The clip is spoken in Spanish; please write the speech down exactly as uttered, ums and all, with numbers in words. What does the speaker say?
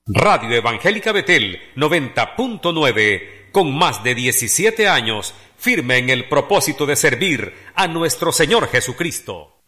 Radio Evangélica Betel noventa punto nueve, con más de diecisiete años, firme en el propósito de servir a nuestro Señor Jesucristo.